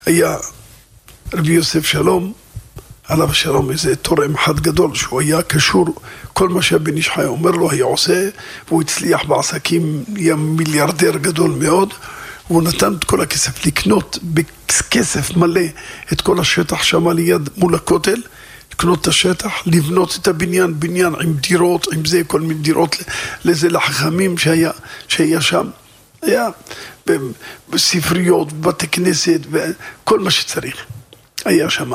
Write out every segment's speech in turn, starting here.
היה רבי יוסף שלום, עליו השלום, איזה תורם אחד גדול, שהוא היה קשור, כל מה שהבן איש חי אומר לו היה עושה, והוא הצליח בעסקים, היה מיליארדר גדול מאוד, והוא נתן את כל הכסף לקנות בכסף מלא את כל השטח שם ליד מול הכותל, לקנות את השטח, לבנות את הבניין, בניין עם דירות, עם זה, כל מיני דירות לזה לחכמים שהיה שם. היה בספריות, בבתי כנסת, וכל מה שצריך. היה שם,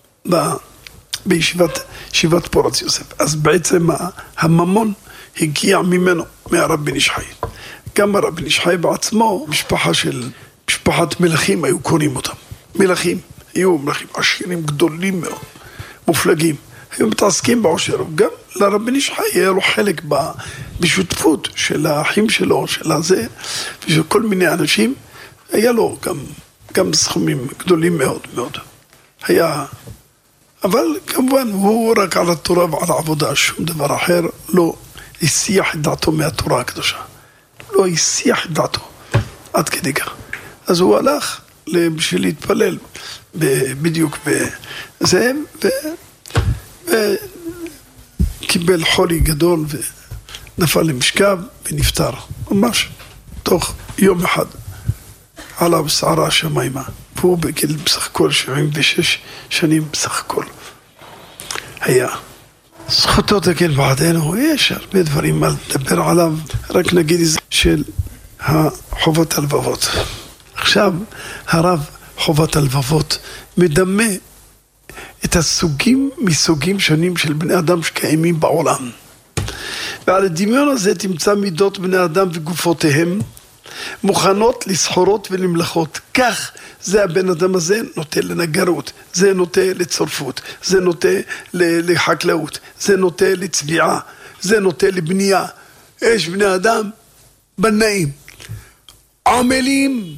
בישיבת פורץ יוסף. אז בעצם הממון הגיע ממנו, מהרב בן איש חי. גם הרב בן איש חי בעצמו, משפחת מלכים היו קונים אותם. מלכים, היו מלכים עשירים גדולים מאוד, מופלגים. היו מתעסקים בעושר. גם לרב בן איש חי היה לו חלק בשותפות של האחים שלו, של הזה, ושל כל מיני אנשים. היה לו גם סכומים גדולים מאוד מאוד. היה, אבל כמובן הוא רק על התורה ועל העבודה, שום דבר אחר לא הסיח את דעתו מהתורה הקדושה. לא הסיח את דעתו, עד כדי כך. אז הוא הלך בשביל להתפלל בדיוק בזה, וקיבל חולי גדול ונפל למשכב ונפטר. ממש תוך יום אחד עליו שערה השמיימה. והוא בגיל בסך הכל 76 שנים בסך הכל היה. זכותו תגן בעדנו, יש הרבה דברים על לדבר עליו, רק נגיד של חובת הלבבות. עכשיו הרב חובת הלבבות מדמה את הסוגים מסוגים שונים של בני אדם שקיימים בעולם. ועל הדמיון הזה תמצא מידות בני אדם וגופותיהם מוכנות לסחורות ולמלאכות. כך זה הבן אדם הזה נוטה לנגרות, זה נוטה לצורפות, זה נוטה לחקלאות, זה נוטה לצביעה, זה נוטה לבנייה. יש בני אדם בנאים, עמלים,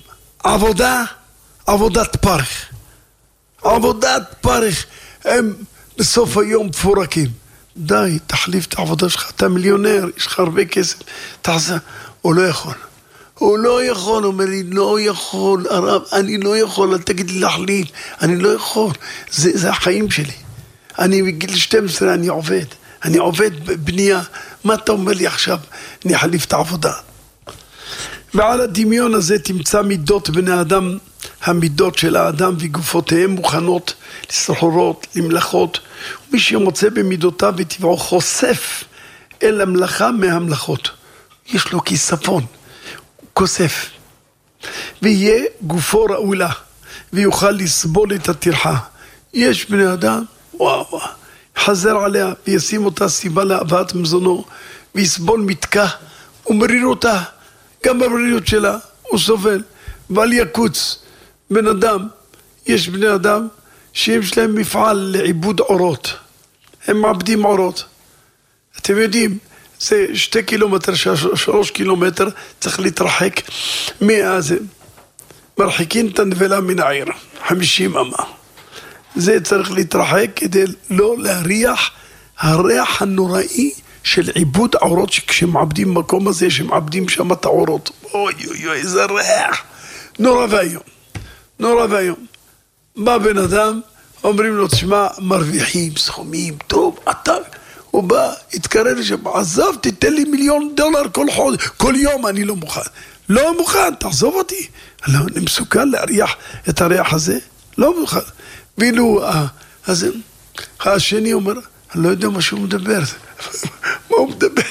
עבודת פרך. עבודת פרך, הם בסוף היום מפורקים. די, תחליף את העבודה שלך, אתה מיליונר, יש לך הרבה כסף, תעשה. הוא לא יכול. הוא לא יכול, אומר לי, לא יכול, הרב, אני לא יכול, אל תגיד לי להחליף, אני לא יכול, זה החיים שלי. אני בגיל 12, אני עובד בבנייה, מה אתה אומר לי עכשיו, אני אחליף את העבודה. ועל הדמיון הזה תמצא מידות בני אדם, המידות של האדם וגופותיהם מוכנות לסחורות, למלאכות, ומי שמוצא במידותיו וטבעו חושף אל המלאכה מהמלאכות. יש לו כיספון. כוסף, ויהיה גופו ראוי לה, ויוכל לסבול את הטרחה. יש בני אדם, וואו, חזר עליה, וישים אותה סיבה להבאת מזונו, ויסבול מתקה, ומריר אותה, גם במרירות שלה, הוא סובל, ועל יקוץ, בן אדם, יש בני אדם, שיש להם מפעל לעיבוד אורות, הם מעבדים אורות, אתם יודעים, זה 2 קילומטר, 3 קילומטר, צריך להתרחק מהזה. מרחיקים את הנבלה מן העיר, 50 אמה. זה צריך להתרחק כדי לא להריח הריח הנוראי של עיבוד העורות, שכשמעבדים מקום הזה, שמעבדים שם את העורות. אוי אוי אוי, איזה ריח. נורא והיום. נורא והיום. בא בן אדם, אומרים לו, תשמע, מרוויחים, סכומים, טוב, אתה... הוא בא, התקרב לשם, עזב, תיתן לי $1,000,000 כל חודש, כל יום אני לא מוכן. לא מוכן, תעזוב אותי. לא, אני מסוכן להריח את הריח הזה, לא מוכן. ואילו, אז השני אומר, אני לא יודע מה שהוא מדבר. מה הוא מדבר?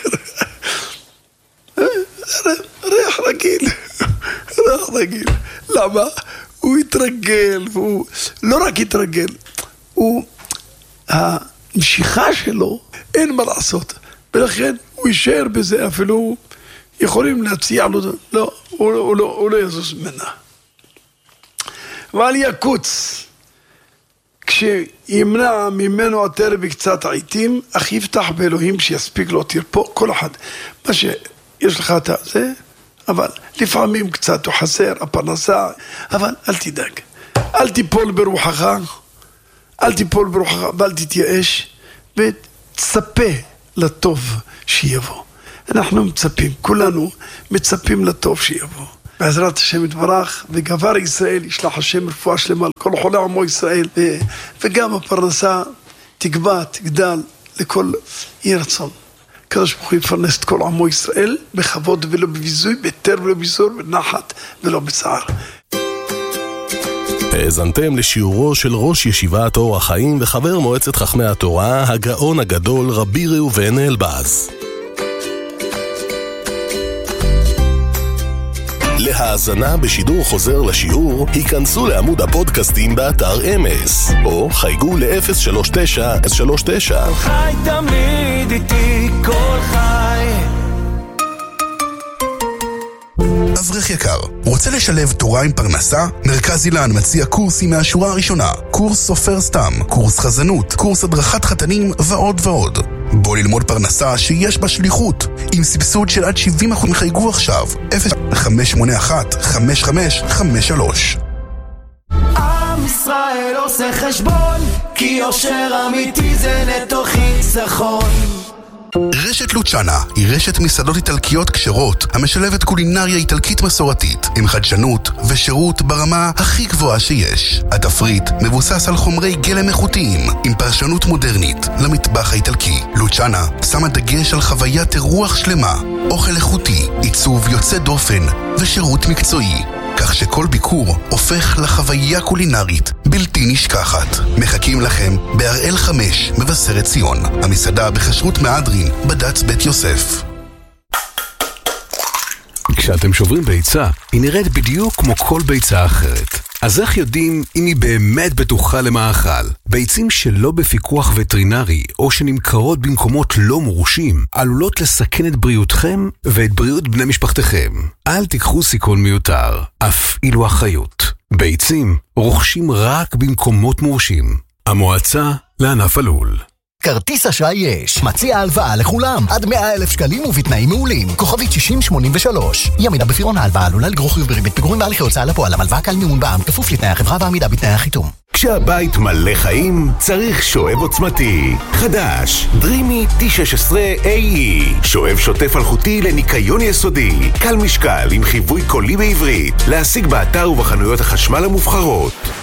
ריח רגיל. ריח רגיל. למה? הוא התרגל, והוא לא רק התרגל, הוא... המשיכה שלו, אין מה לעשות. ולכן הוא יישאר בזה, אפילו יכולים להציע לו, לא, הוא לא יזוז ממנה. אבל יקוץ, כשימנע ממנו התר בקצת העיתים, אך יפתח באלוהים שיספיק לו תרפו, כל אחד. מה שיש לך את זה, אבל לפעמים קצת הוא חסר, הפרנסה, אבל אל תדאג. אל תיפול ברוחך, ואל תתייאש, ותצפה לטוב שיבוא. אנחנו מצפים, כולנו מצפים לטוב שיבוא. בעזרת השם יתברך, וגבר ישראל ישלח השם רפואה שלמה לכל חולי עמו ישראל, וגם הפרנסה תגבה, תגדל לכל יהי רצון. הקדוש ברוך הוא יפרנס את כל עמו ישראל בכבוד ולא בביזוי, בהיתר ולא ביזור, בנחת ולא בצער. האזנתם לשיעורו של ראש ישיבת אור החיים וחבר מועצת חכמי התורה, הגאון הגדול רבי ראובן אלבז. להאזנה בשידור חוזר לשיעור, היכנסו לעמוד הפודקאסטים באתר אמס, או חייגו ל-039-39. חי תמיד איתי כל חי. אברך יקר, רוצה לשלב תורה עם פרנסה? מרכז אילן מציע קורסים מהשורה הראשונה, קורס סופר סתם, קורס חזנות, קורס הדרכת חתנים ועוד ועוד. בוא ללמוד פרנסה שיש בה שליחות, עם סבסוד של עד 70%. חייגו עכשיו, 0581-5553. עם ישראל עושה חשבון, כי יושר אמיתי זה נטו חיסכון. רשת לוצ'אנה היא רשת מסעדות איטלקיות כשרות המשלבת קולינריה איטלקית מסורתית עם חדשנות ושירות ברמה הכי גבוהה שיש. התפריט מבוסס על חומרי גלם איכותיים עם פרשנות מודרנית למטבח האיטלקי. לוצ'אנה שמה דגש על חוויית אירוח שלמה, אוכל איכותי, עיצוב יוצא דופן ושירות מקצועי, כך שכל ביקור הופך לחוויה קולינרית בלתי נשכחת. מחכים לכם בהראל 5 מבשרת ציון, המסעדה בכשרות מהדרין בד"ץ בית יוסף. כשאתם שוברים ביצה, היא נראית בדיוק כמו כל ביצה אחרת. אז איך יודעים אם היא באמת בטוחה למאכל? ביצים שלא בפיקוח וטרינרי או שנמכרות במקומות לא מורשים עלולות לסכן את בריאותכם ואת בריאות בני משפחתכם. אל תיקחו סיכון מיותר, אף אילו אחריות. ביצים רוכשים רק במקומות מורשים. המועצה לענף הלול. כרטיס אשראי יש, מציע הלוואה לכולם, עד 100,000 שקלים ובתנאים מעולים, כוכבית 6083. ימידה בפירעון ההלוואה עלולה לגרור חיוב בריבית פיגורים בהליכי הוצאה לפועל, הלוואה כלל מימון בע"מ, כפוף לתנאי החברה ועמידה בתנאי החיתום. כשהבית מלא חיים, צריך שואב עוצמתי. חדש, דרימי T16AE. שואב שוטף אלחוטי לניקיון יסודי. קל משקל עם חיווי קולי בעברית. להשיג באתר ובחנויות החשמל המובחרות.